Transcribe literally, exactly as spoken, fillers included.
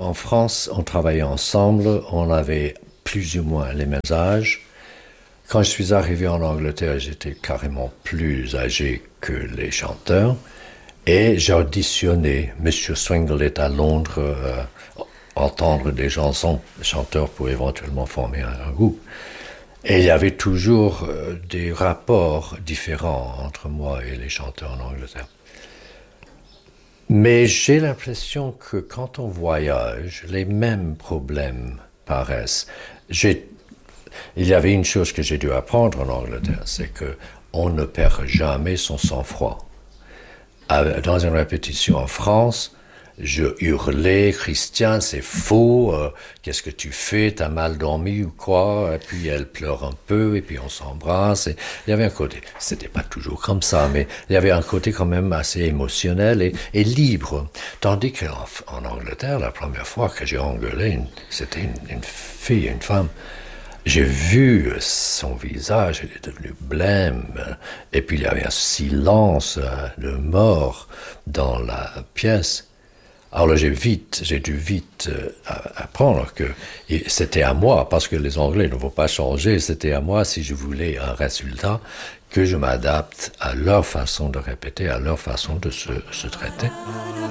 en France, on travaillait ensemble, on avait plus ou moins les mêmes âges. Quand je suis arrivé en Angleterre, j'étais carrément plus âgé que les chanteurs. Et j'ai auditionné. Monsieur Swingle est à Londres, euh, entendre des chansons, chanteurs pour éventuellement former un, un groupe. Et il y avait toujours euh, des rapports différents entre moi et les chanteurs en Angleterre. Mais j'ai l'impression que quand on voyage, les mêmes problèmes paraissent. J'ai, il y avait une chose que j'ai dû apprendre en Angleterre, c'est que on ne perd jamais son sang-froid. Dans une répétition en France, je hurlais, Christiane, c'est faux, euh, qu'est-ce que tu fais, t'as mal dormi ou quoi? Et puis elle pleure un peu, et puis on s'embrasse. Et il y avait un côté, c'était pas toujours comme ça, mais il y avait un côté quand même assez émotionnel et, et libre. Tandis qu'en en Angleterre, la première fois que j'ai engueulé, une, c'était une, une fille, une femme. J'ai vu son visage, il est devenu blême, et puis il y avait un silence de mort dans la pièce. Alors là, j'ai vite, j'ai dû vite euh, apprendre que c'était à moi, parce que les Anglais ne vont pas changer, c'était à moi si je voulais un résultat, que je m'adapte à leur façon de répéter, à leur façon de se, se traiter.